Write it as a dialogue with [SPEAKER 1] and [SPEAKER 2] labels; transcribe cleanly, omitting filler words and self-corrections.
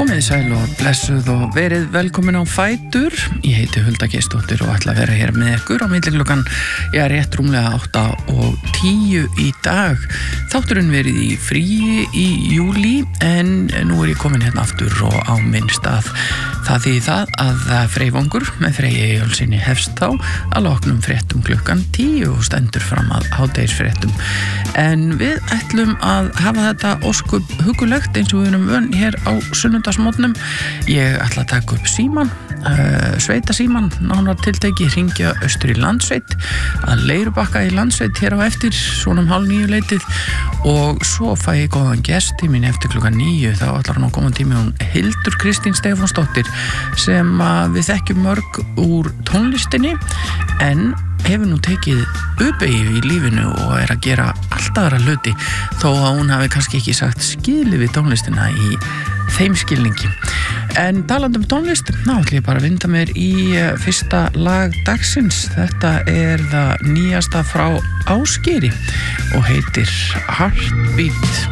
[SPEAKER 1] Komið sæl og blessuð og verið velkomin á Fætur. Ég heiti Hulda Geirsdóttir og ætla að vera hér með ykkur á milli klukkan, rétt rúmlega 8 og 10 í dag. Þátturinn verið í fríi í júlí en nú ég komin hérna aftur og á minn stað. Það þýðir það að Freyvangur með Freyju Eyjólfssyni hefst þá að loknum fréttum klukkan 10 og stendur fram að hádegisfréttum. En við ætlum að hafa þetta óskup hugulegt eins og við erum vön hér á sunnudagsmorgnum. Ég ætla að taka upp síman, sveitasíman, nánar tilteki hringja austur í Landsveit, að Leirubakka í Landsveit hér á eftir, svona 8:30 og svo fæ ég góðan gest í mín eftir klukkan 9, þá ætlar hann að koma tími hún Hildur Kristín Stefánsdóttir sem við þekkjum mörg úr tónlistinni en hefur nú tekið uppeyju í lífinu og að gera allt aðra hluti þó að hún hafi kannski ekki sagt skilið við tónlistina í þeim skilningi. En talandi tónlist, þá ætlum ég bara að vinda mér í fyrsta lag dagsins. Þetta það nýjasta frá Ásgeiri og heitir Heartbeat.